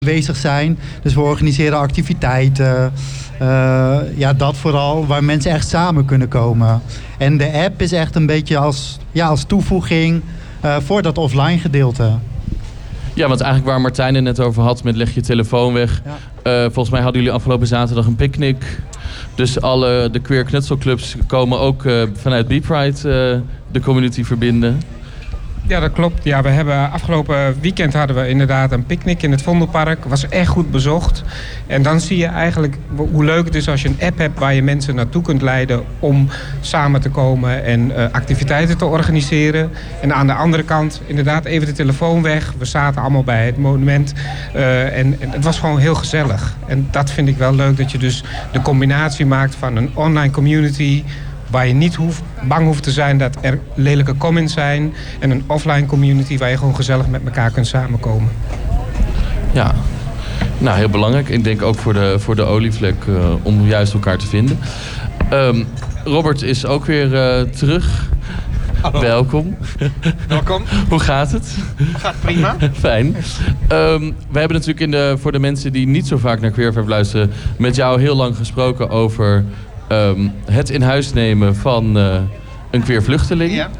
bezig zijn. Dus we organiseren activiteiten. Dat vooral, waar mensen echt samen kunnen komen. En de app is echt een beetje als toevoeging voor dat offline gedeelte. Ja, want eigenlijk waar Martijn het net over had met leg je telefoon weg. Ja. Volgens mij hadden jullie afgelopen zaterdag een picknick. Dus de queer knutselclubs komen ook vanuit BePride de community verbinden. Ja, dat klopt. Ja, we hebben afgelopen weekend hadden we inderdaad een picknick in het Vondelpark. Was echt goed bezocht. En dan zie je eigenlijk hoe leuk het is als je een app hebt waar je mensen naartoe kunt leiden om samen te komen en activiteiten te organiseren. En aan de andere kant inderdaad even de telefoon weg. We zaten allemaal bij het monument en het was gewoon heel gezellig. En dat vind ik wel leuk, dat je dus de combinatie maakt van een online community waar je niet bang hoeft te zijn dat er lelijke comments zijn. En een offline community waar je gewoon gezellig met elkaar kunt samenkomen. Ja, nou heel belangrijk. Ik denk ook voor de olievlek om juist elkaar te vinden. Robert is ook weer terug. Hallo. Welkom. Welkom. Hoe gaat het? Gaat prima. Fijn. We hebben natuurlijk voor de mensen die niet zo vaak naar Queervibe luisteren, met jou heel lang gesproken over het in huis nemen van een queer vluchteling. Ja.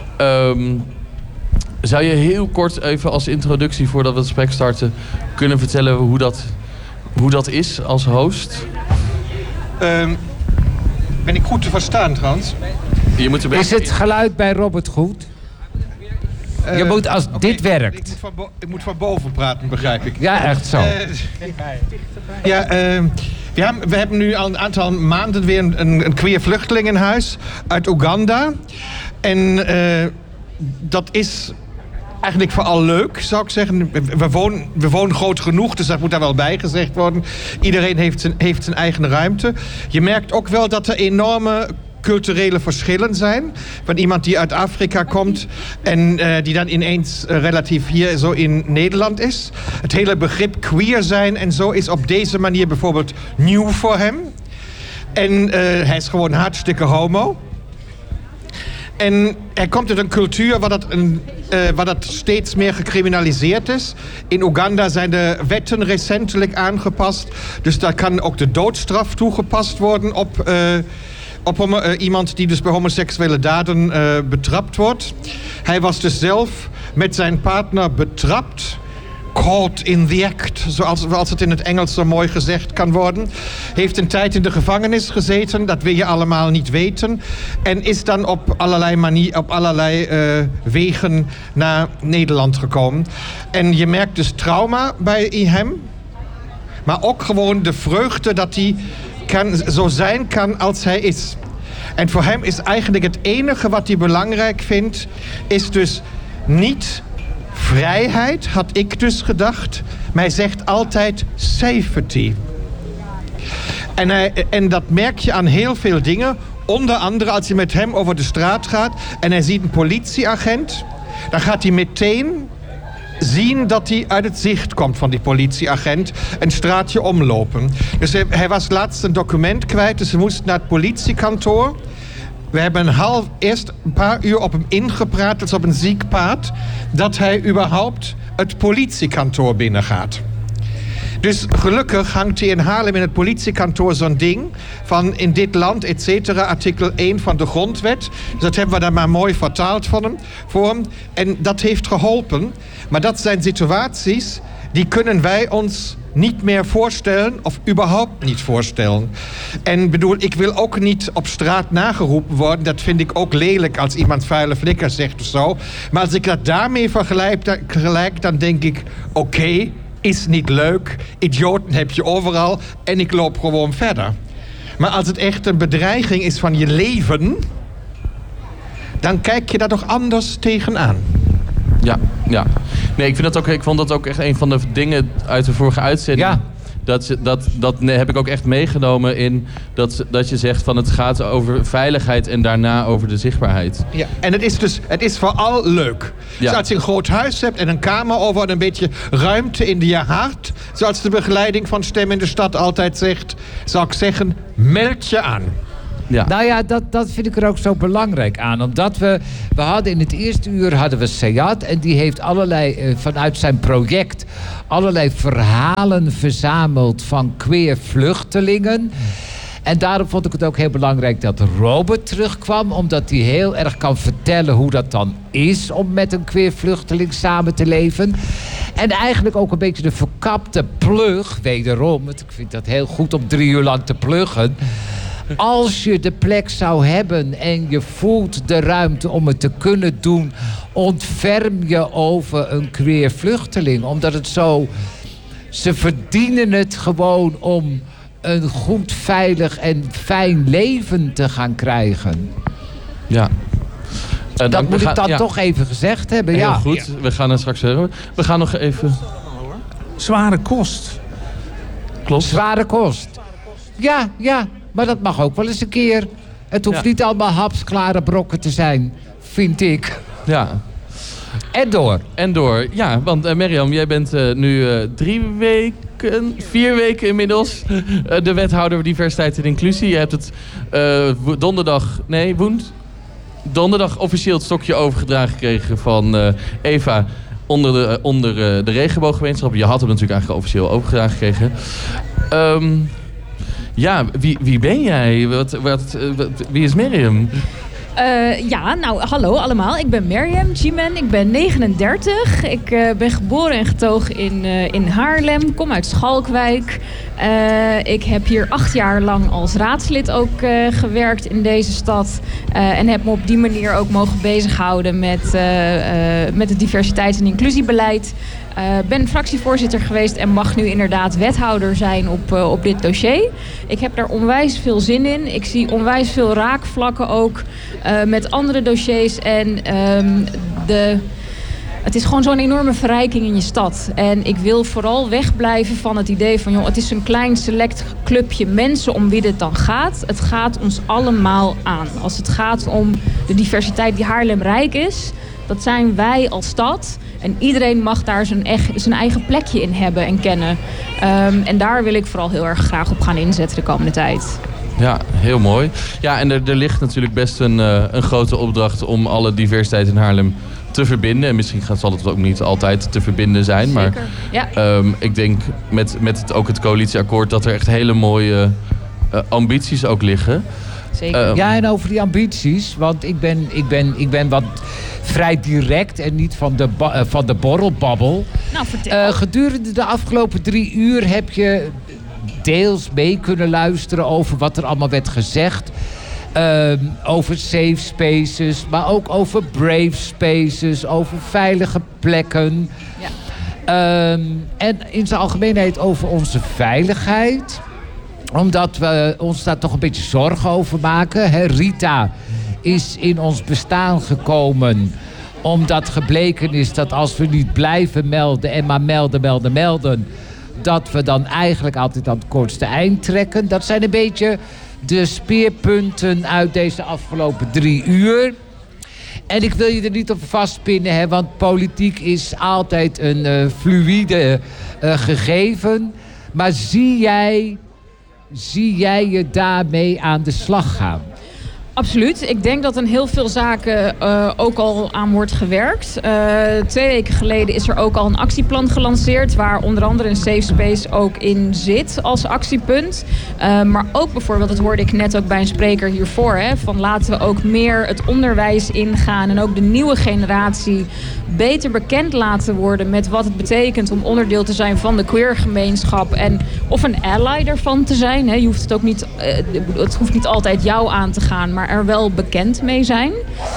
Zou je heel kort even als introductie voordat we het gesprek starten kunnen vertellen hoe dat is als host? Ben ik goed te verstaan trouwens? Is het geluid bij Robert goed? Je moet als dit werkt. Ik moet van boven praten, begrijp ik. Ja, echt zo. We hebben nu al een aantal maanden weer een queer vluchteling in huis uit Oeganda. En dat is eigenlijk vooral leuk, zou ik zeggen. We wonen groot genoeg, dus dat moet daar wel bij gezegd worden. Iedereen heeft zijn eigen ruimte. Je merkt ook wel dat er enorme culturele verschillen zijn. Van iemand die uit Afrika komt en die dan ineens relatief hier zo in Nederland is. Het hele begrip queer zijn en zo is op deze manier bijvoorbeeld nieuw voor hem. En hij is gewoon hartstikke homo. En hij komt uit een cultuur waar dat steeds meer gecriminaliseerd is. In Oeganda zijn de wetten recentelijk aangepast. Dus daar kan ook de doodstraf toegepast worden op iemand die dus bij homoseksuele daden betrapt wordt. Hij was dus zelf met zijn partner betrapt. Caught in the act, zoals het in het Engels zo mooi gezegd kan worden. Heeft een tijd in de gevangenis gezeten, dat wil je allemaal niet weten. En is dan op allerlei wegen naar Nederland gekomen. En je merkt dus trauma bij hem. Maar ook gewoon de vreugde dat hij zo zijn kan als hij is. En voor hem is eigenlijk het enige wat hij belangrijk vindt, is dus niet vrijheid, had ik dus gedacht. Maar hij zegt altijd safety. En dat merk je aan heel veel dingen. Onder andere als je met hem over de straat gaat en hij ziet een politieagent, dan gaat hij meteen zien dat hij uit het zicht komt van die politieagent. Een straatje omlopen. Dus hij was laatst een document kwijt, dus hij moest naar het politiekantoor. We hebben eerst een paar uur op hem ingepraat, dus op een ziek paard, dat hij überhaupt het politiekantoor binnengaat. Dus gelukkig hangt hij in Haarlem in het politiekantoor zo'n ding van in dit land, et cetera, artikel 1 van de grondwet. Dus dat hebben we dan maar mooi vertaald voor hem. En dat heeft geholpen. Maar dat zijn situaties die kunnen wij ons niet meer voorstellen of überhaupt niet voorstellen. En bedoel, ik wil ook niet op straat nageroepen worden. Dat vind ik ook lelijk als iemand vuile flikker zegt of zo. Maar als ik dat daarmee vergelijk, dan denk ik, oké, is niet leuk. Idioten heb je overal en ik loop gewoon verder. Maar als het echt een bedreiging is van je leven, dan kijk je daar toch anders tegenaan. Ja. Nee, ik vond dat ook echt een van de dingen uit de vorige uitzending. Ja. Dat heb ik ook echt meegenomen in dat je zegt van het gaat over veiligheid en daarna over de zichtbaarheid. Ja, en het is vooral leuk. Ja. Dus als je een groot huis hebt en een kamer over en een beetje ruimte in je hart, zoals de begeleiding van Stem in de Stad altijd zegt, zou ik zeggen, meld je aan. Ja. Nou ja, dat vind ik er ook zo belangrijk aan. Omdat we hadden in het eerste uur hadden we Seyad. En die heeft vanuit zijn project allerlei verhalen verzameld van queer vluchtelingen. En daarom vond ik het ook heel belangrijk dat Robert terugkwam. Omdat hij heel erg kan vertellen hoe dat dan is om met een queer vluchteling samen te leven. En eigenlijk ook een beetje de verkapte plug, wederom. Want ik vind dat heel goed om 3 uur lang te pluggen. Als je de plek zou hebben en je voelt de ruimte om het te kunnen doen, ontferm je over een queer vluchteling. Omdat het zo... Ze verdienen het gewoon om een goed, veilig en fijn leven te gaan krijgen. Ja. Dat moet ik dan toch even gezegd hebben. Heel ja. goed, we gaan het straks zeggen. We gaan nog even... Zware kost. Klopt. Zware kost. Ja, maar dat mag ook wel eens een keer. Het hoeft niet allemaal hapsklare brokken te zijn, vind ik. Ja. En door. Ja, want Mirjam, jij bent nu 4 weken inmiddels de wethouder diversiteit en inclusie. Je hebt het donderdag officieel het stokje overgedragen gekregen van Eva onder de regenbooggemeenschap. Je had hem natuurlijk eigenlijk officieel overgedragen gekregen. Ja, wie ben jij? Wie is Mirjam? Hallo allemaal. Ik ben Mirjam G-Man. Ik ben 39. Ik ben geboren en getogen in Haarlem. Kom uit Schalkwijk. Ik heb hier 8 jaar lang als raadslid ook gewerkt in deze stad. En heb me op die manier ook mogen bezighouden met het diversiteits- en inclusiebeleid. Ben fractievoorzitter geweest en mag nu inderdaad wethouder zijn op dit dossier. Ik heb daar onwijs veel zin in. Ik zie onwijs veel raakvlakken ook met andere dossiers. En het is gewoon zo'n enorme verrijking in je stad. En ik wil vooral wegblijven van het idee van... het is een klein select clubje mensen om wie dit dan gaat. Het gaat ons allemaal aan. Als het gaat om de diversiteit die Haarlem rijk is... dat zijn wij als stad... En iedereen mag daar zijn eigen plekje in hebben en kennen. En daar wil ik vooral heel erg graag op gaan inzetten de komende tijd. Ja, heel mooi. Ja, en er ligt natuurlijk best een grote opdracht om alle diversiteit in Haarlem te verbinden. En misschien zal het ook niet altijd te verbinden zijn. Zeker, maar ja. Ik denk met het coalitieakkoord dat er echt hele mooie ambities ook liggen. Zeker. Ja, en over die ambities, want ik ben wat vrij direct en niet van de borrelbabbel. Nou, vertel. Gedurende de afgelopen 3 uur heb je deels mee kunnen luisteren over wat er allemaal werd gezegd. Over safe spaces, maar ook over brave spaces, over veilige plekken. Ja. En in zijn algemeenheid over onze veiligheid. Omdat we ons daar toch een beetje zorgen over maken. Rita is in ons bestaan gekomen omdat gebleken is dat als we niet blijven melden en maar melden... dat we dan eigenlijk altijd aan het kortste eind trekken. Dat zijn een beetje de speerpunten uit deze afgelopen 3 uur. En ik wil je er niet op vastpinnen, want politiek is altijd een fluïde gegeven. Maar zie jij je daarmee aan de slag gaan? Absoluut. Ik denk dat in heel veel zaken ook al aan wordt gewerkt. 2 weken geleden is er ook al een actieplan gelanceerd... waar onder andere een safe space ook in zit als actiepunt. Maar ook bijvoorbeeld, dat hoorde ik net ook bij een spreker hiervoor... van laten we ook meer het onderwijs ingaan... en ook de nieuwe generatie beter bekend laten worden... met wat het betekent om onderdeel te zijn van de queergemeenschap... of een ally daarvan te zijn. Je hoeft het ook niet, het hoeft niet altijd jou aan te gaan... maar er wel bekend mee zijn.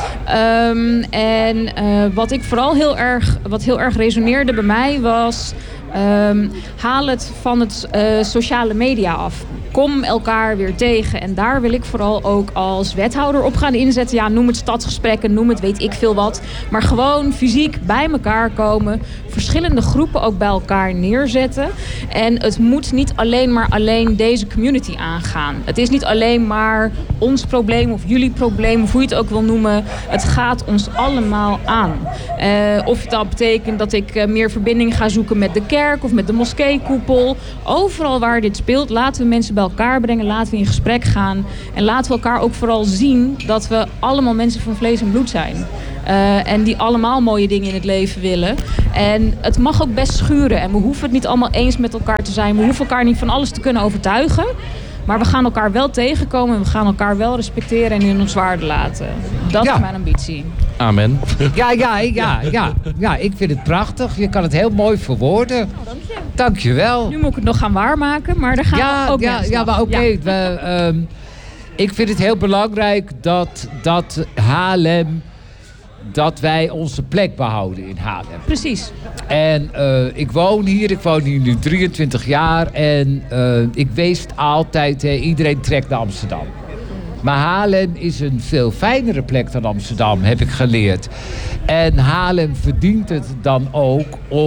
Wat ik vooral heel erg resoneerde bij mij was... haal het van het sociale media af. Kom elkaar weer tegen. En daar wil ik vooral ook als wethouder op gaan inzetten. Ja, noem het stadsgesprekken, noem het weet ik veel wat. Maar gewoon fysiek bij elkaar komen. Verschillende groepen ook bij elkaar neerzetten. En het moet niet alleen deze community aangaan. Het is niet alleen maar ons probleem of jullie probleem, of hoe je het ook wil noemen. Het gaat ons allemaal aan. Of dat betekent dat ik meer verbinding ga zoeken met de kerk of met de moskeekoepel. Overal waar dit speelt, laten we mensen bij bij elkaar brengen. Laten we in gesprek gaan. En laten we elkaar ook vooral zien dat we allemaal mensen van vlees en bloed zijn. En die allemaal mooie dingen in het leven willen. En het mag ook best schuren. En we hoeven het niet allemaal eens met elkaar te zijn. We hoeven elkaar niet van alles te kunnen overtuigen. Maar we gaan elkaar wel tegenkomen. En we gaan elkaar wel respecteren en in ons waarde laten. Dat is mijn ambitie. Amen. Ja, ik vind het prachtig. Je kan het heel mooi verwoorden. Dank je wel. Nu moet ik het nog gaan waarmaken, maar daar gaan we ook mee aan de slag. maar oké. Ik vind het heel belangrijk dat Haarlem... dat wij onze plek behouden in Haarlem. Precies. En ik woon hier nu 23 jaar. En ik wist altijd, iedereen trekt naar Amsterdam. Maar Haarlem is een veel fijnere plek dan Amsterdam, heb ik geleerd. En Haarlem verdient het dan ook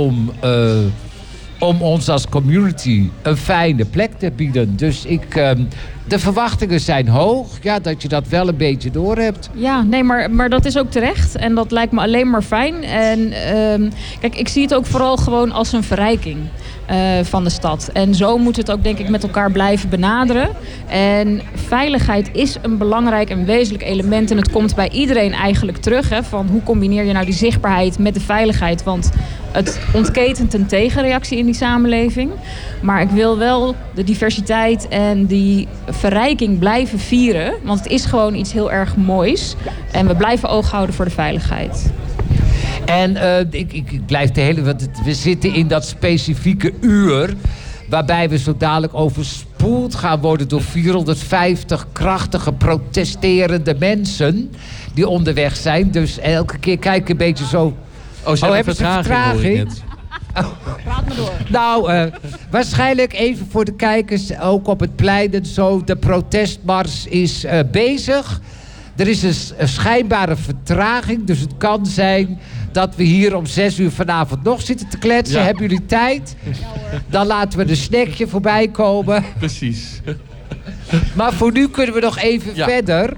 om ons als community een fijne plek te bieden. Dus de verwachtingen zijn hoog. Ja, dat je dat wel een beetje doorhebt. Ja, nee, maar dat is ook terecht. En dat lijkt me alleen maar fijn. En kijk, ik zie het ook vooral gewoon als een verrijking van de stad. En zo moet het ook, denk ik, met elkaar blijven benaderen. En veiligheid is een belangrijk en wezenlijk element. En het komt bij iedereen eigenlijk terug. Hè, van hoe combineer je nou die zichtbaarheid met de veiligheid? Want het ontketent een tegenreactie in die samenleving. Maar ik wil wel de diversiteit en die verrijking blijven vieren. Want het is gewoon iets heel erg moois. En we blijven oog houden voor de veiligheid. En ik blijf want we zitten in dat specifieke uur... waarbij we zo dadelijk overspoeld gaan worden door 450 krachtige protesterende mensen... die onderweg zijn. Dus elke keer kijk ik een beetje zo... hebben ze vertraging? Praat maar door. Nou, waarschijnlijk even voor de kijkers, ook op het plein en zo. De protestmars is bezig. Er is een schijnbare vertraging. Dus het kan zijn dat we hier om 6 uur vanavond nog zitten te kletsen. Ja. Hebben jullie tijd? Dan laten we een snackje voorbij komen. Precies. Maar voor nu kunnen we nog even verder.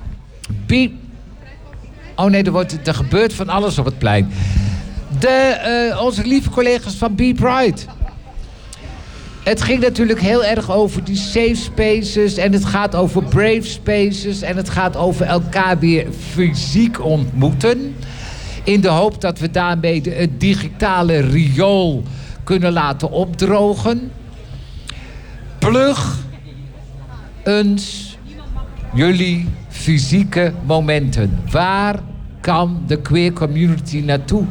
Oh nee, er gebeurt van alles op het plein. Onze lieve collega's van Be Pride. Het ging natuurlijk heel erg over die safe spaces. En het gaat over brave spaces. En het gaat over elkaar weer fysiek ontmoeten. In de hoop dat we daarmee het digitale riool kunnen laten opdrogen. Plug eens jullie fysieke momenten. Waar kan de queer community naartoe?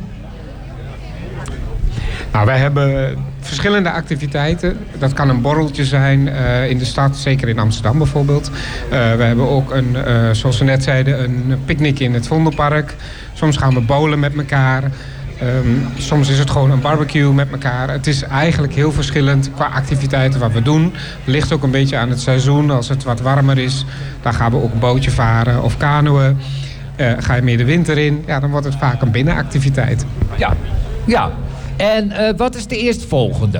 Nou, wij hebben verschillende activiteiten. Dat kan een borreltje zijn in de stad, zeker in Amsterdam bijvoorbeeld. We hebben ook zoals we net zeiden, een picknick in het Vondelpark. Soms gaan we bowlen met elkaar. Soms is het gewoon een barbecue met elkaar. Het is eigenlijk heel verschillend qua activiteiten wat we doen. Het ligt ook een beetje aan het seizoen. Als het wat warmer is, dan gaan we ook een bootje varen of kanoën. Ga je meer de winter in, dan wordt het vaak een binnenactiviteit. Ja. En wat is de eerstvolgende?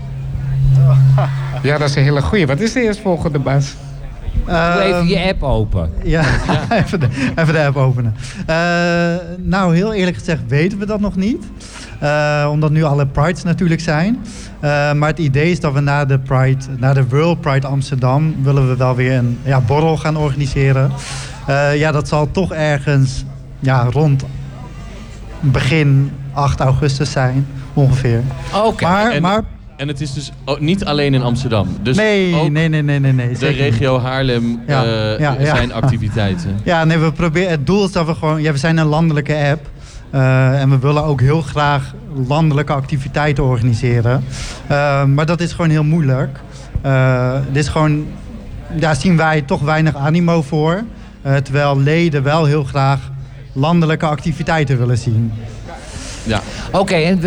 Ja, dat is een hele goeie. Wat is de eerstvolgende, Bas? Doe even je app open. Ja, even de app openen. Nou, heel eerlijk gezegd weten we dat nog niet. Omdat nu alle Prides natuurlijk zijn. Maar het idee is dat we na de World Pride Amsterdam... willen we wel weer een borrel gaan organiseren. Dat zal toch ergens rond begin 8 augustus zijn, ongeveer. Oké. En het is dus niet alleen in Amsterdam. Dus nee. De regio Haarlem zijn activiteiten. We proberen. Het doel is dat we gewoon... we zijn een landelijke app. En we willen ook heel graag landelijke activiteiten organiseren. Maar dat is gewoon heel moeilijk. Dit is gewoon... Daar zien wij toch weinig animo voor. Terwijl leden wel heel graag landelijke activiteiten willen zien. Ja. Oké, en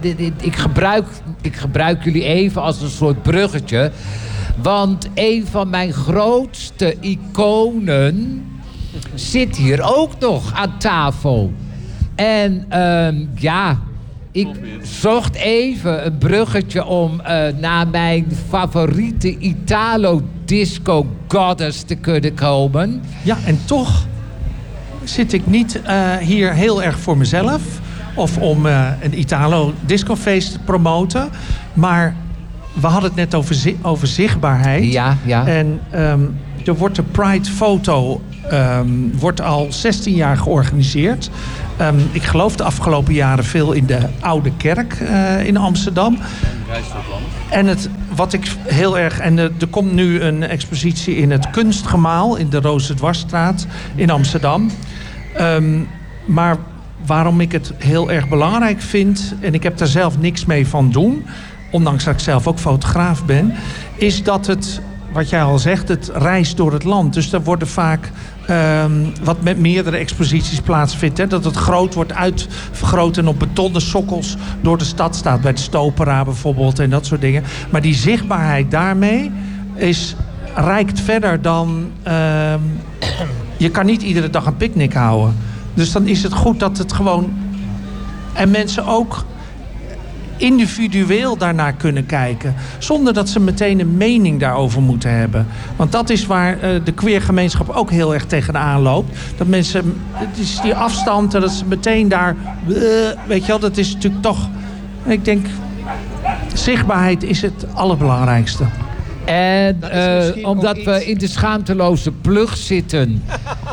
ik gebruik jullie even als een soort bruggetje. Want een van mijn grootste iconen zit hier ook nog aan tafel. En ik zocht even een bruggetje om naar mijn favoriete Italo-disco goddess te kunnen komen. Ja, en toch zit ik niet hier heel erg voor mezelf... of om een Italo-discofeest te promoten. Maar we hadden het net over zichtbaarheid. Ja. En er wordt de Pride-foto wordt al 16 jaar georganiseerd. Ik geloof de afgelopen jaren veel in de Oude Kerk in Amsterdam. En wat ik heel erg... En er komt nu een expositie in het Kunstgemaal in de Roosendwarsstraat in Amsterdam. Maar waarom ik het heel erg belangrijk vind... en ik heb daar zelf niks mee van doen... ondanks dat ik zelf ook fotograaf ben... is dat het, wat jij al zegt, het reist door het land. Dus er worden vaak... wat met meerdere exposities plaatsvindt. Hè, dat het groot wordt uitvergroot en op betonnen sokkels door de stad staat. Bij de Stopera bijvoorbeeld en dat soort dingen. Maar die zichtbaarheid daarmee reikt verder dan... je kan niet iedere dag een picknick houden. Dus dan is het goed dat het gewoon... En mensen ook individueel daarnaar kunnen kijken. Zonder dat ze meteen een mening daarover moeten hebben. Want dat is waar de queergemeenschap ook heel erg tegenaan loopt. Dat mensen, het is die afstand, dat ze meteen daar... weet je wel, dat is natuurlijk toch... Ik denk, zichtbaarheid is het allerbelangrijkste. En omdat we in de schaamteloze plug zitten...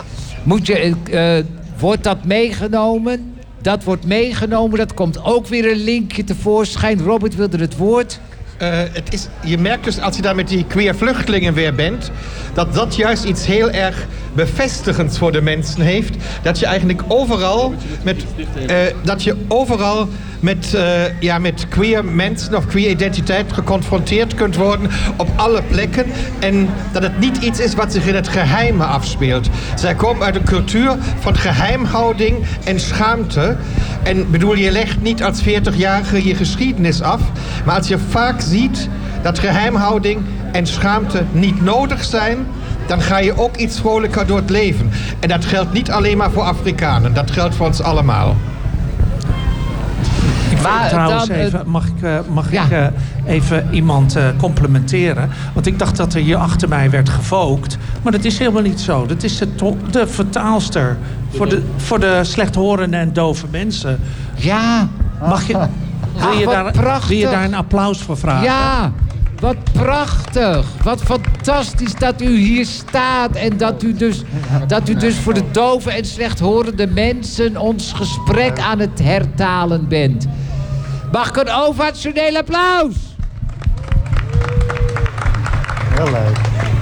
wordt dat meegenomen... Dat wordt meegenomen, dat komt ook weer een linkje tevoorschijn. Robert wilde het woord. Je merkt dus als je daar met die queer vluchtelingen weer bent... dat juist iets heel erg bevestigends voor de mensen heeft. Dat je eigenlijk overal met queer mensen of queer identiteit geconfronteerd kunt worden op alle plekken. En dat het niet iets is wat zich in het geheime afspeelt. Zij komen uit een cultuur van geheimhouding en schaamte. En bedoel, je legt niet als 40-jarige je geschiedenis af. Maar als je vaak ziet dat geheimhouding en schaamte niet nodig zijn... dan ga je ook iets vrolijker door het leven. En dat geldt niet alleen maar voor Afrikanen. Dat geldt voor ons allemaal. Mag ik even iemand complimenteren? Want ik dacht dat er hier achter mij werd gevookt. Maar dat is helemaal niet zo. Dat is de vertaalster voor de slechthorende en dove mensen. Ja. Wil je daar een applaus voor vragen? Ja. Wat prachtig. Wat fantastisch dat u hier staat. En dat u dus voor de dove en slechthorende mensen ons gesprek aan het hertalen bent. Mag ik een ovationeel applaus? Heel leuk.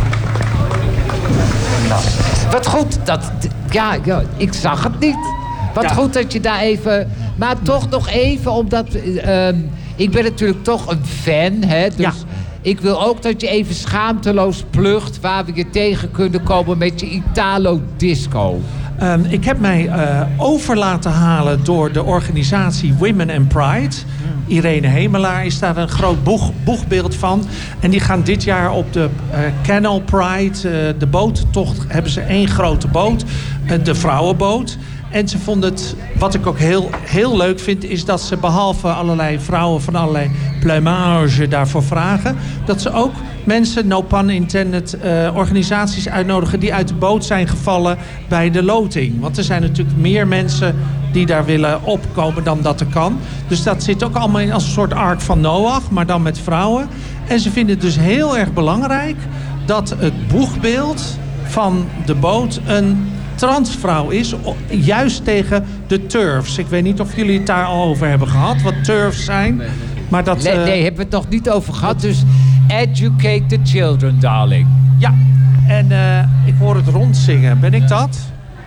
Nou. Wat goed. Ja, ik zag het niet. Wat goed dat je daar even... Maar toch nog even, omdat... ik ben natuurlijk toch een fan, hè. Dus ik wil ook dat je even schaamteloos plugt... waar we je tegen kunnen komen met je Italo-disco. Ik heb mij over laten halen door de organisatie Women and Pride. Irene Hemelaar is daar een groot boegbeeld van. En die gaan dit jaar op de Canal Pride, de boottocht, hebben ze 1 grote boot. De vrouwenboot. En ze vonden het, wat ik ook heel, heel leuk vind... is dat ze behalve allerlei vrouwen van allerlei plumage daarvoor vragen... dat ze ook mensen, no pun intended, organisaties uitnodigen... die uit de boot zijn gevallen bij de loting. Want er zijn natuurlijk meer mensen die daar willen opkomen dan dat er kan. Dus dat zit ook allemaal in als een soort ark van Noach, maar dan met vrouwen. En ze vinden het dus heel erg belangrijk... dat het boegbeeld van de boot een transvrouw is, juist tegen de TERFs. Ik weet niet of jullie het daar al over hebben gehad, wat TERFs zijn. Maar dat, nee, hebben we het nog niet over gehad. Dus educate the children, darling. Ja, en ik hoor het rondzingen. Ben ik dat?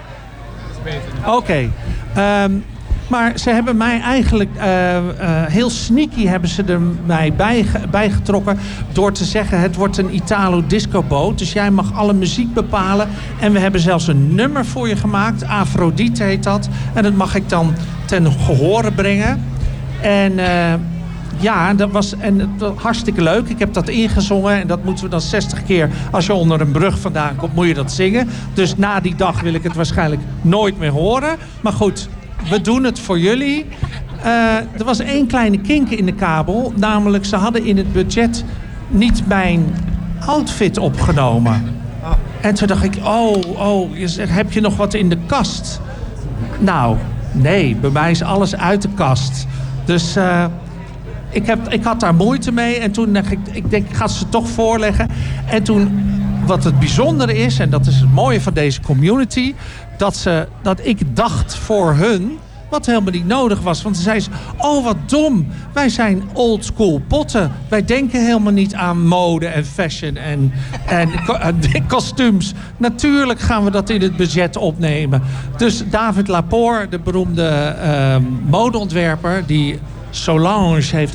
Oké. Maar ze hebben mij eigenlijk heel sneaky hebben ze er mij bijgetrokken door te zeggen: het wordt een Italo-disco-boot. Dus jij mag alle muziek bepalen. En we hebben zelfs een nummer voor je gemaakt. Afrodite heet dat. En dat mag ik dan ten gehore brengen. En ja, dat was hartstikke leuk. Ik heb dat ingezongen en dat moeten we dan 60 keer... als je onder een brug vandaan komt, moet je dat zingen. Dus na die dag wil ik het waarschijnlijk nooit meer horen. Maar goed, we doen het voor jullie. Er was 1 kleine kink in de kabel. Namelijk, ze hadden in het budget niet mijn outfit opgenomen. En toen dacht ik, heb je nog wat in de kast? Nou, nee, bij mij is alles uit de kast. Dus ik had daar moeite mee. En toen dacht ik denk, ik ga ze toch voorleggen. En toen, wat het bijzondere is, en dat is het mooie van deze community, dat ik dacht voor hun, wat helemaal niet nodig was. Want ze zei ze, oh wat dom. Wij zijn old school potten. Wij denken helemaal niet aan mode en fashion en kostuums. Natuurlijk gaan we dat in het budget opnemen. Dus David Laporte, de beroemde modeontwerper, die Solange heeft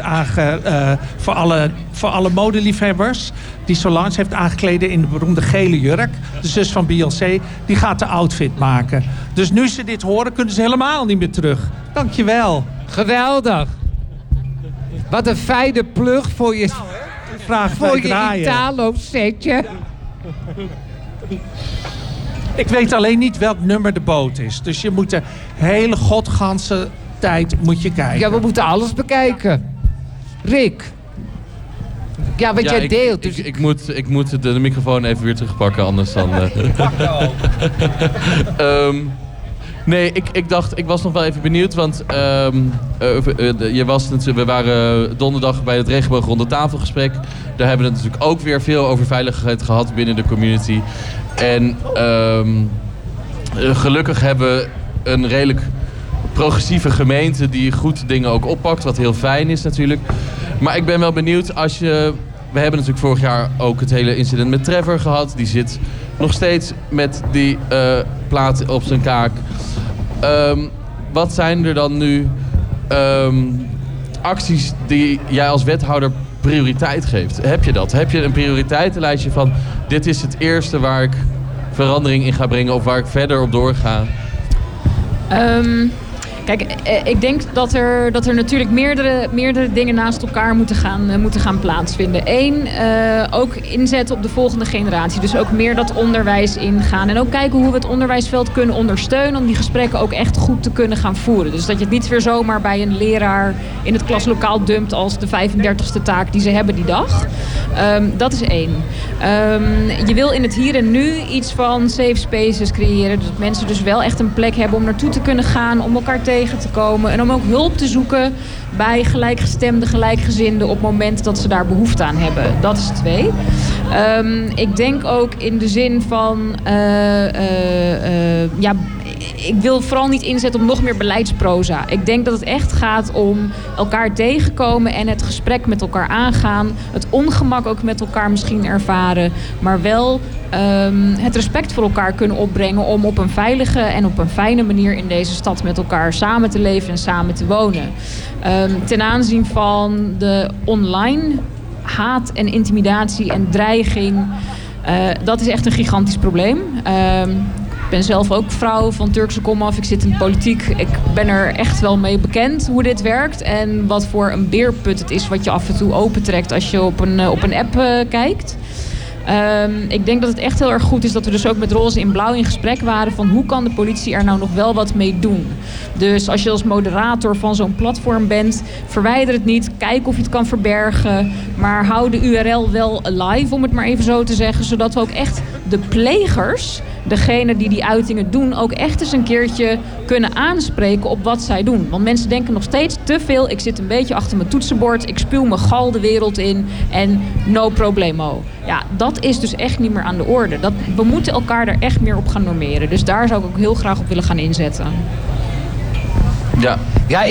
voor alle modeliefhebbers, die Solange heeft aangekleden in de beroemde gele jurk, de zus van Beyoncé, die gaat de outfit maken. Dus nu ze dit horen, kunnen ze helemaal niet meer terug. Dankjewel. Geweldig. Wat een fijne plug voor je, voor je Italo-setje. Ik weet alleen niet welk nummer de boot is. Dus je moet de hele godganse tijd moet je kijken. Ja, we moeten alles bekijken. Rick. Ja, wat jij deelt. Dus Ik moet de microfoon even weer terugpakken, anders dan... Nee, ik was nog wel even benieuwd, want we waren donderdag bij het Regenboog Ronde Tafelgesprek. Daar hebben we het natuurlijk ook weer veel over veiligheid gehad binnen de community. En gelukkig hebben we een redelijk progressieve gemeente die goed dingen ook oppakt, wat heel fijn is natuurlijk. Maar ik ben wel benieuwd we hebben natuurlijk vorig jaar ook het hele incident met Trevor gehad. Die zit nog steeds met die plaat op zijn kaak. Wat zijn er dan nu acties die jij als wethouder prioriteit geeft? Heb je dat? Heb je een prioriteitenlijstje van dit is het eerste waar ik verandering in ga brengen of waar ik verder op doorga? Kijk, ik denk dat er natuurlijk meerdere dingen naast elkaar moeten gaan plaatsvinden. Eén, ook inzetten op de volgende generatie. Dus ook meer dat onderwijs ingaan. En ook kijken hoe we het onderwijsveld kunnen ondersteunen om die gesprekken ook echt goed te kunnen gaan voeren. Dus dat je het niet weer zomaar bij een leraar in het klaslokaal dumpt als de 35e taak die ze hebben die dag. Dat is één. Je wil in het hier en nu iets van safe spaces creëren. Dat mensen dus wel echt een plek hebben om naartoe te kunnen gaan, om elkaar tegen te komen en om ook hulp te zoeken bij gelijkgestemde, gelijkgezinden op het moment dat ze daar behoefte aan hebben. Dat is 2. Ik denk ook in de zin van ik wil vooral niet inzetten op nog meer beleidsproza. Ik denk dat het echt gaat om elkaar tegenkomen en het gesprek met elkaar aangaan. Het ongemak ook met elkaar misschien ervaren. Maar wel het respect voor elkaar kunnen opbrengen om op een veilige en op een fijne manier in deze stad met elkaar samen te leven en samen te wonen. Ten aanzien van de online haat en intimidatie en dreiging, dat is echt een gigantisch probleem. Ik ben zelf ook vrouw van Turkse komaf. Ik zit in de politiek. Ik ben er echt wel mee bekend hoe dit werkt. En wat voor een beerput het is wat je af en toe opentrekt als je op een app kijkt. Ik denk dat het echt heel erg goed is dat we dus ook met Roze in Blauw in gesprek waren van hoe kan de politie er nou nog wel wat mee doen. Dus als je als moderator van zo'n platform bent, verwijder het niet. Kijk of je het kan verbergen. Maar hou de URL wel alive, om het maar even zo te zeggen. Zodat we ook echt de plegers, degene die die uitingen doen, ook echt eens een keertje kunnen aanspreken op wat zij doen. Want mensen denken nog steeds te veel. Ik zit een beetje achter mijn toetsenbord. Ik spuw mijn gal de wereld in. En no problemo. Ja, dat is dus echt niet meer aan de orde. We moeten elkaar er echt meer op gaan normeren. Dus daar zou ik ook heel graag op willen gaan inzetten. Ja. Ja,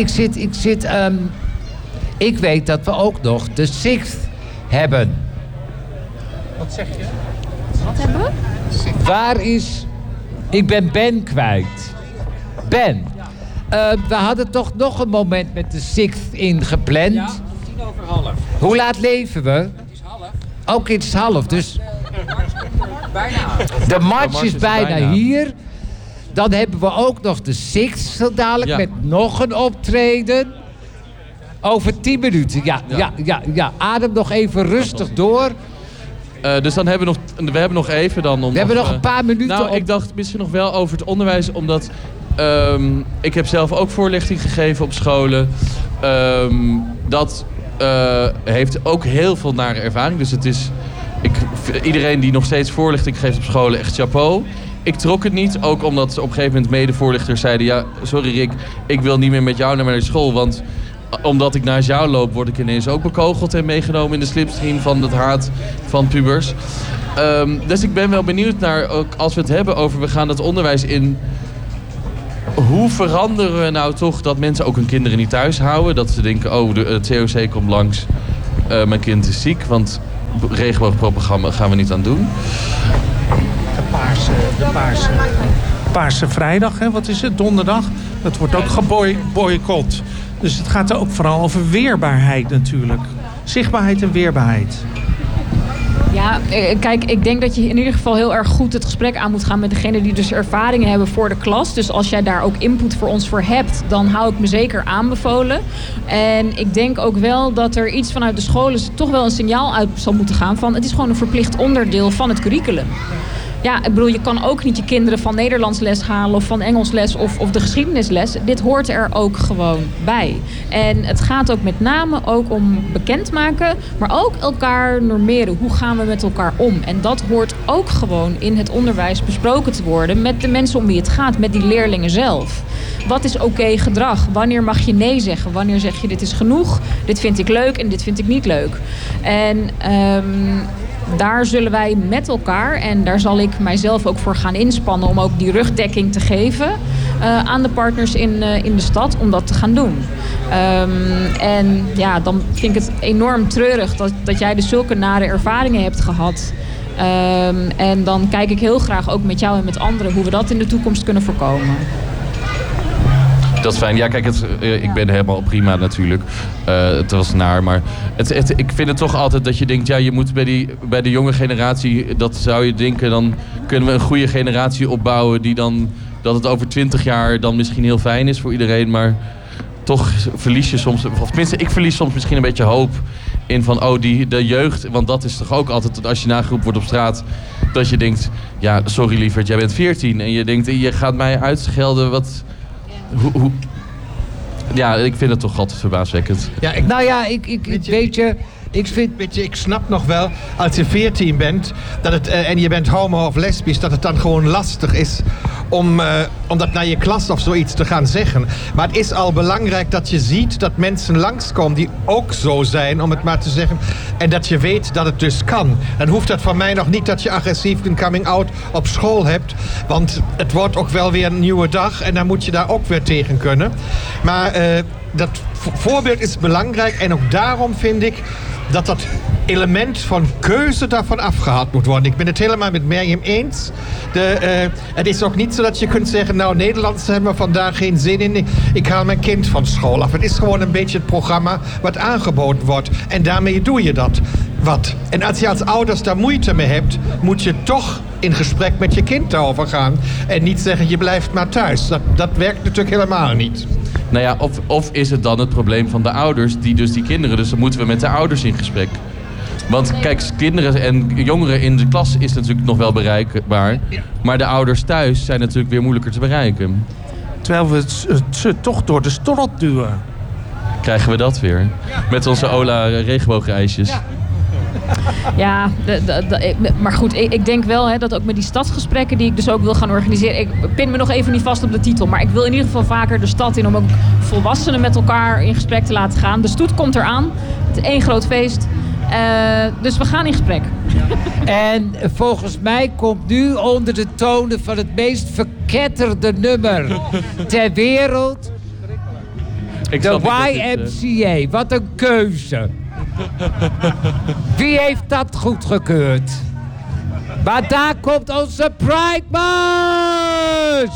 ik weet dat we ook nog de Sixth hebben. Wat zeg je? Wat hebben we? Waar is... Ik ben Ben kwijt. Ben. We hadden toch nog een moment met de Sixth ingepland. Ja, 11:10. Hoe laat leven we? Het is 1:30. Ook het is 1:30, dus... Bijna. De march is bijna hier. Dan hebben we ook nog de Sixth zo dadelijk met nog een optreden. Over 10 minuten. Ja. Adem nog even rustig door. Dus dan hebben we hebben nog even dan... We hebben nog een paar minuten. Nou, ik dacht misschien nog wel over het onderwijs, omdat ik heb zelf ook voorlichting gegeven op scholen. Dat heeft ook heel veel nare ervaring. Dus het is iedereen die nog steeds voorlichting geeft op scholen, echt chapeau. Ik trok het niet, ook omdat op een gegeven moment medevoorlichters zeiden... ja, sorry Rick, ik wil niet meer met jou naar mijn school, want omdat ik naast jou loop, word ik ineens ook bekogeld en meegenomen in de slipstream van het haat van pubers. Dus ik ben wel benieuwd naar, ook als we het hebben over we gaan het onderwijs in. Hoe veranderen we nou toch dat mensen ook hun kinderen niet thuis houden? Dat ze denken, oh, het COC komt langs, mijn kind is ziek, want regenboogpropaganda gaan we niet aan doen. Paarse Vrijdag, hè? Wat is het? Donderdag. Dat wordt ook geboycott. Dus het gaat er ook vooral over weerbaarheid natuurlijk. Zichtbaarheid en weerbaarheid. Ja, kijk, ik denk dat je in ieder geval heel erg goed het gesprek aan moet gaan met degene die dus ervaringen hebben voor de klas. Dus als jij daar ook input voor ons voor hebt, dan hou ik me zeker aanbevolen. En ik denk ook wel dat er iets vanuit de scholen toch wel een signaal uit zal moeten gaan van het is gewoon een verplicht onderdeel van het curriculum. Ja, ik bedoel, je kan ook niet je kinderen van Nederlands les halen of van Engels les of de geschiedenisles. Dit hoort er ook gewoon bij. En het gaat ook met name ook om bekendmaken, maar ook elkaar normeren. Hoe gaan we met elkaar om? En dat hoort ook gewoon in het onderwijs besproken te worden met de mensen om wie het gaat, met die leerlingen zelf. Wat is oké gedrag? Wanneer mag je nee zeggen? Wanneer zeg je dit is genoeg, dit vind ik leuk en dit vind ik niet leuk? En daar zullen wij met elkaar, en daar zal ik mijzelf ook voor gaan inspannen om ook die rugdekking te geven aan de partners in de stad om dat te gaan doen. En ja, dan vind ik het enorm treurig dat jij dus zulke nare ervaringen hebt gehad. En dan kijk ik heel graag ook met jou en met anderen hoe we dat in de toekomst kunnen voorkomen. Dat is fijn. Ja, kijk, ik ben helemaal prima natuurlijk. Het was naar, maar ik vind het toch altijd dat je denkt, ja, je moet bij de jonge generatie, dat zou je denken, dan kunnen we een goede generatie opbouwen die dan, dat het over 20 jaar dan misschien heel fijn is voor iedereen, maar toch verlies je soms, of tenminste, ik verlies soms misschien een beetje hoop in van, de jeugd, want dat is toch ook altijd, als je nageroepen wordt op straat, dat je denkt, ja, sorry lieverd, jij bent 14 en je denkt, je gaat mij uitschelden, wat... Ja, ik vind het toch altijd verbaaswekkend. Ja, ik snap nog wel, als je 14 bent en je bent homo of lesbisch, dat het dan gewoon lastig is om dat naar je klas of zoiets te gaan zeggen. Maar het is al belangrijk dat je ziet dat mensen langskomen die ook zo zijn, om het maar te zeggen. En dat je weet dat het dus kan. Dan hoeft dat van mij nog niet dat je agressief een coming-out op school hebt. Want het wordt ook wel weer een nieuwe dag en dan moet je daar ook weer tegen kunnen. Maar dat voorbeeld is belangrijk en ook daarom vind ik dat element van keuze daarvan afgehaald moet worden. Ik ben het helemaal met Mirjam eens. Het is ook niet zo dat je kunt zeggen, nou, Nederlands hebben we vandaag geen zin in. Ik haal mijn kind van school af. Het is gewoon een beetje het programma wat aangeboden wordt. En daarmee doe je dat. Wat? En als je als ouders daar moeite mee hebt, moet je toch in gesprek met je kind daarover gaan. En niet zeggen, je blijft maar thuis. Dat werkt natuurlijk helemaal niet. Nou ja, of is het dan het probleem van de ouders, die kinderen, dus dan moeten we met de ouders in gesprek. Want kijk, kinderen en jongeren in de klas is natuurlijk nog wel bereikbaar, maar de ouders thuis zijn natuurlijk weer moeilijker te bereiken. Terwijl we ze toch door de strot duwen. Krijgen we dat weer? Met onze Ola regenboogijsjes. Ja, maar goed, ik denk wel dat ook met die stadsgesprekken die ik dus ook wil gaan organiseren. Ik pin me nog even niet vast op de titel, maar ik wil in ieder geval vaker de stad in om ook volwassenen met elkaar in gesprek te laten gaan. De stoet komt eraan. Het is één groot feest. Dus we gaan in gesprek. En volgens mij komt nu onder de tonen van het meest verketterde nummer ter wereld de YMCA. Wat een keuze. Wie heeft dat goedgekeurd? Maar daar komt onze Pride March!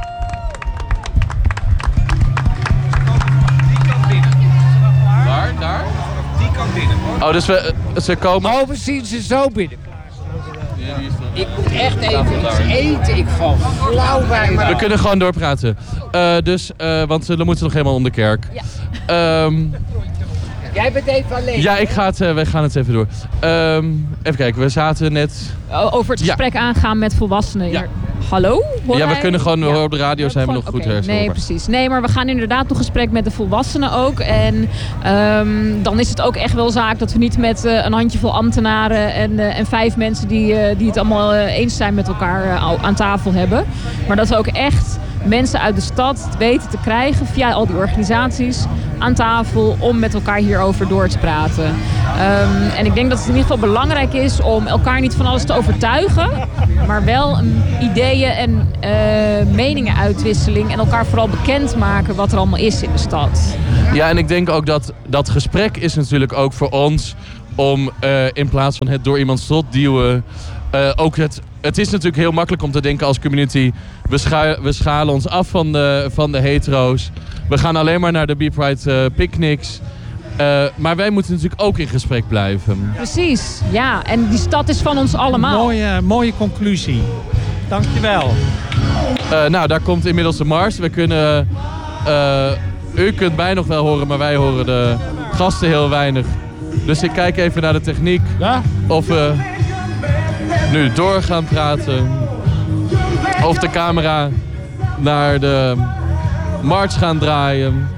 Waar? Daar? Die kan binnen. Oh, dus ze komen... Oh, we zien ze zo binnen. Ik moet echt even iets eten. Ik val flauw bij me. We kunnen gewoon doorpraten. Want we moeten nog helemaal om de kerk. Ja. Jij bent even alleen. Ja, wij gaan het even door. Even kijken, we zaten net... Over het gesprek aangaan met volwassenen. Ja. Hallo? Ja, we kunnen gewoon op de radio zijn we nog goed herstellen. Nee, precies. Nee, maar we gaan inderdaad nog gesprek met de volwassenen ook. En dan is het ook echt wel zaak dat we niet met een handjevol ambtenaren en 5 mensen die het allemaal eens zijn met elkaar aan tafel hebben. Maar dat we ook echt mensen uit de stad weten te krijgen via al die organisaties aan tafel om met elkaar hierover door te praten. En ik denk dat het in ieder geval belangrijk is om elkaar niet van alles te overtuigen, maar wel ideeën en meningenuitwisseling en elkaar vooral bekendmaken wat er allemaal is in de stad. Ja, en ik denk ook dat gesprek is natuurlijk ook voor ons om in plaats van het door iemands strot duwen, ook het is natuurlijk heel makkelijk om te denken als community, we schalen ons af van de hetero's. We gaan alleen maar naar de B-Pride picnics. Maar wij moeten natuurlijk ook in gesprek blijven. Precies, ja. En die stad is van ons allemaal. Mooie conclusie. Dankjewel. Nou, daar komt inmiddels de mars. We kunnen... u kunt mij nog wel horen, maar wij horen de gasten heel weinig. Dus ik kijk even naar de techniek. Ja? Of we nu door gaan praten. Of de camera naar de march gaan draaien.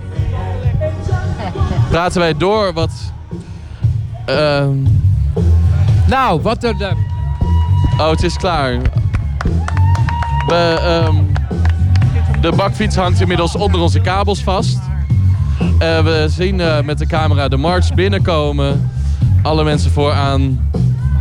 Praten wij door wat... Nou, wat er... Oh, het is klaar. De bakfiets hangt inmiddels onder onze kabels vast. We zien met de camera de march binnenkomen. Alle mensen vooraan.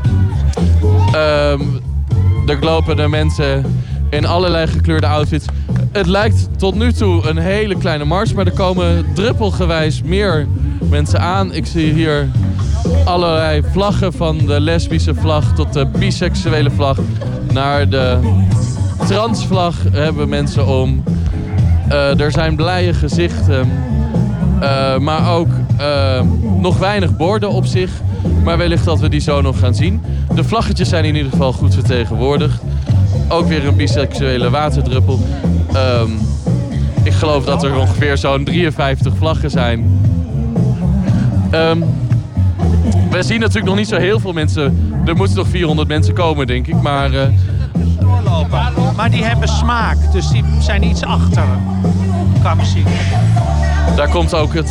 Er lopen de mensen in allerlei gekleurde outfits. Het lijkt tot nu toe een hele kleine mars, maar er komen druppelgewijs meer mensen aan. Ik zie hier allerlei vlaggen, van de lesbische vlag tot de biseksuele vlag. Naar de transvlag hebben mensen om. Er zijn blije gezichten, maar ook nog weinig borden op zich. Maar wellicht dat we die zo nog gaan zien. De vlaggetjes zijn in ieder geval goed vertegenwoordigd. Ook weer een biseksuele waterdruppel. Ik geloof dat er ongeveer zo'n 53 vlaggen zijn. We zien natuurlijk nog niet zo heel veel mensen. Er moeten nog 400 mensen komen, denk ik. Maar die hebben smaak, dus die zijn iets achter qua muziek. Daar komt ook het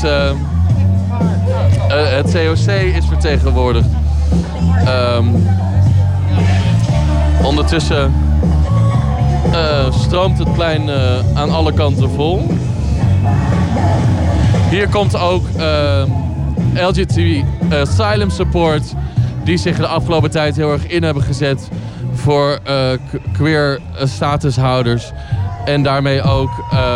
COC is vertegenwoordigd. Ondertussen stroomt het plein aan alle kanten vol. Hier komt ook LGBT Asylum Support, die zich de afgelopen tijd heel erg in hebben gezet voor queer statushouders. En daarmee ook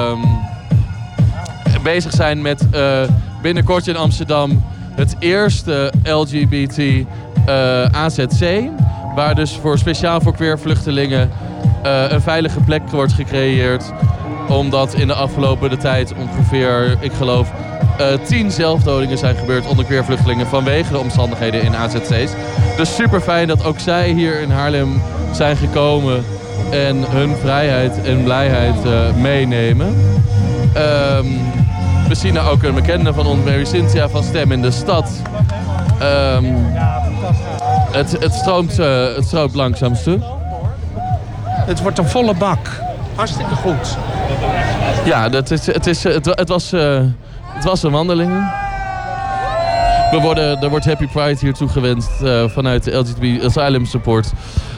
bezig zijn met binnenkort in Amsterdam het eerste LGBT AZC. Waar dus speciaal voor queer vluchtelingen een veilige plek wordt gecreëerd. Omdat in de afgelopen tijd ongeveer, ik geloof, 10 zelfdodingen zijn gebeurd onder queer vluchtelingen vanwege de omstandigheden in AZC's. Dus super fijn dat ook zij hier in Haarlem zijn gekomen en hun vrijheid en blijheid meenemen. We zien er ook een bekende van ons, Mary Cynthia van Stem in de Stad. Het stroomt langzaam toe. Het wordt een volle bak. Hartstikke goed. Ja, het was een wandeling. Er wordt Happy Pride hier toegewenst vanuit de LGBT Asylum Support.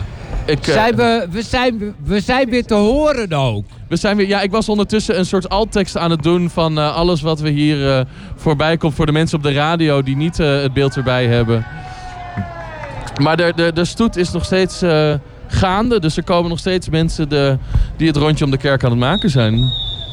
We zijn weer te horen ook. We zijn weer, ja, ik was ondertussen een soort alttekst aan het doen van alles wat we hier voorbij komt voor de mensen op de radio die niet het beeld erbij hebben. Maar de stoet is nog steeds gaande, dus er komen nog steeds mensen die het rondje om de kerk aan het maken zijn.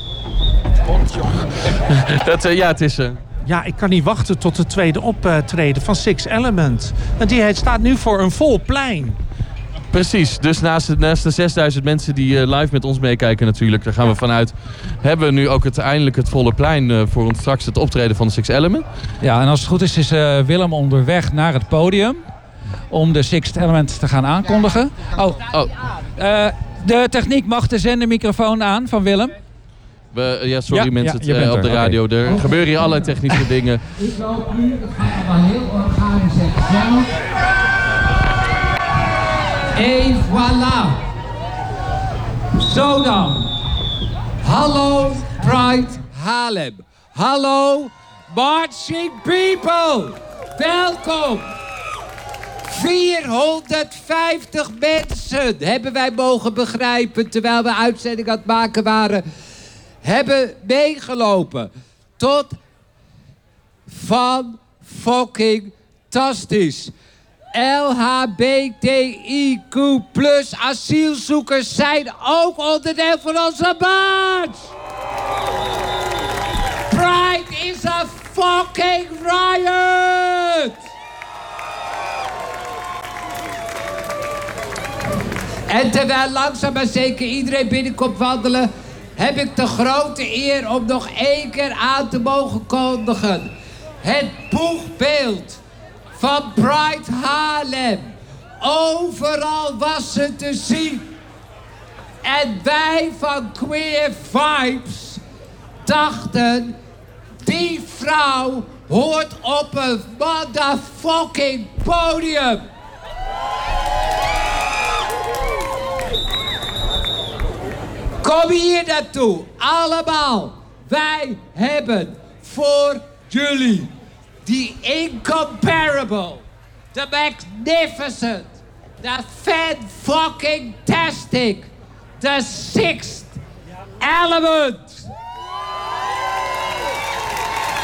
Het is... Ja, ik kan niet wachten tot het tweede optreden van Six Element. Want die staat nu voor een vol plein. Precies, dus naast de 6000 mensen die live met ons meekijken natuurlijk, daar gaan we vanuit, hebben we nu ook uiteindelijk het volle plein voor ons straks het optreden van de Six Element. Ja, en als het goed is Willem onderweg naar het podium om de Six Element te gaan aankondigen. De techniek mag de zendermicrofoon aan van Willem. Sorry mensen op de radio. Okay. Er gebeuren hier allerlei technische dingen. Ik loop nu, het gaat allemaal heel organisch en gezellig. En voilà. Zo dan. Hallo Pride Haarlem. Hallo marching people. Welkom. 450 mensen, hebben wij mogen begrijpen, terwijl we uitzending aan het maken waren, hebben meegelopen. Tot van fucking tastisch. LHBTIQ+ asielzoekers zijn ook onderdeel van onze march. Pride is a fucking riot. En terwijl langzaam maar zeker iedereen binnenkomt wandelen, heb ik de grote eer om nog 1 keer aan te mogen kondigen. Het boegbeeld van Pride Haarlem. Overal was ze te zien. En wij van Queer Vibes dachten, die vrouw hoort op een motherfucking podium. Kom hier naartoe, allemaal. Wij hebben voor jullie the incomparable, the magnificent, the fan-fucking-tastic, the 6th element.